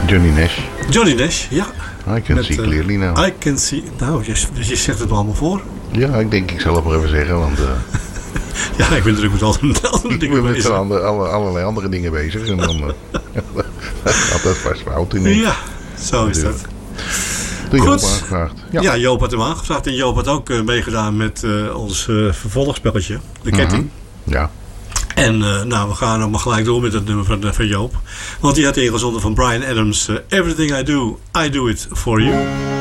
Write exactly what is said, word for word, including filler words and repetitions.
Johnny Nash. Johnny Nash, ja. I can Met, see clearly now. I can see... Nou, je, je zegt het allemaal voor. Ja, ik denk ik zal het maar even zeggen, want... Uh, ja, ik ben natuurlijk met andere, andere ik dingen ben met bezig. Andere, alle, allerlei andere dingen bezig. En dan uh, gaat dat vast fout in. Ja, zo is dat. Door Joop aangevraagd. Ja. ja, Joop had hem aangevraagd. En Joop had ook uh, meegedaan met uh, ons uh, vervolgspelletje. De ketting. Mm-hmm. Ja. En uh, nou, we gaan nog maar gelijk door met het nummer van, van Joop. Want die had ingezonden van Bryan Adams. Uh, Everything I do, I do it for you.